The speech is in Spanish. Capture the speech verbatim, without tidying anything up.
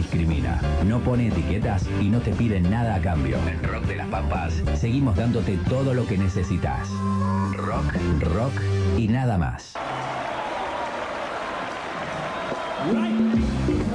discrimina, no pone etiquetas y no te pide nada a cambio. En Rock de las Pampas seguimos dándote todo lo que necesitas. Rock, rock y nada más. Right.